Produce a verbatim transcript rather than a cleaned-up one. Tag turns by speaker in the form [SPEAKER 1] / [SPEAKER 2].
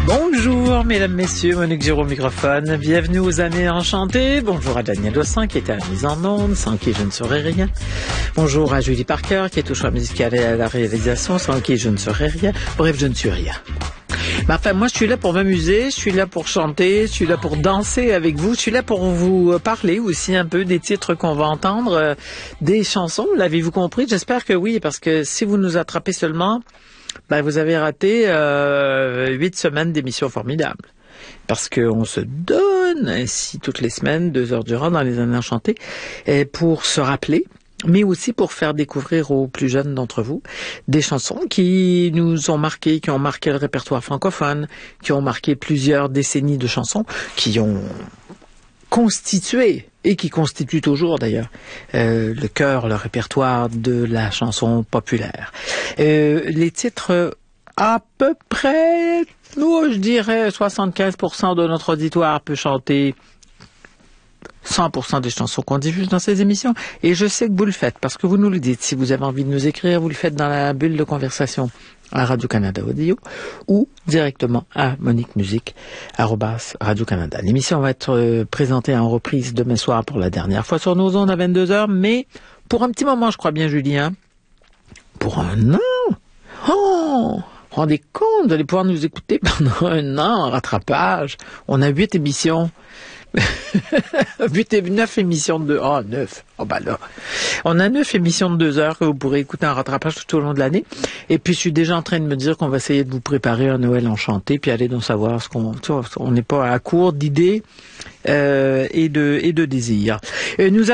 [SPEAKER 1] Bonjour mesdames, messieurs, Monique Giraud au microphone. Bienvenue aux années enchantées. Bonjour à Daniel Dossin qui était à la mise en onde, sans qui je ne serais rien. Bonjour à Julie Parker qui est au choix musical et à la réalisation, sans qui je ne serais rien. Bref, je ne suis rien. Mais enfin, moi, je suis là pour m'amuser, je suis là pour chanter, je suis là pour danser avec vous, je suis là pour vous parler aussi un peu des titres qu'on va entendre, euh, des chansons. L'avez-vous compris? J'espère que oui, parce que si vous nous attrapez seulement, ben, vous avez raté euh, huit semaines d'émissions formidables. Parce qu'on se donne ainsi toutes les semaines, deux heures durant dans les années enchantées, et pour se rappeler, mais aussi pour faire découvrir aux plus jeunes d'entre vous des chansons qui nous ont marqué, qui ont marqué le répertoire francophone, qui ont marqué plusieurs décennies de chansons, qui ont constitué, et qui constituent toujours d'ailleurs, euh, le cœur, le répertoire de la chanson populaire. Euh, les titres, à peu près, moi je dirais soixante-quinze pour cent de notre auditoire peut chanter cent pour cent des chansons qu'on diffuse dans ces émissions. Et je sais que vous le faites, parce que vous nous le dites. Si vous avez envie de nous écrire, vous le faites dans la bulle de conversation à Radio-Canada Audio ou directement à moniquemusique arobase radio-canada. L'émission va être euh, présentée en reprise demain soir pour la dernière fois sur nos ondes à vingt-deux heures, mais pour un petit moment, je crois bien, Julien. Pour un an? Oh! Rendez compte, vous allez pouvoir nous écouter pendant un an en rattrapage. On a huit émissions. huit et neuf émissions de deux. Oh, neuf. Oh, bah là. On a neuf émissions de deux heures que vous pourrez écouter en rattrapage tout au long de l'année. Et puis, je suis déjà en train de me dire qu'on va essayer de vous préparer un Noël enchanté, puis aller donc savoir ce qu'on, tu vois, on n'est pas à court d'idées, euh, et de, et de désirs. Et nous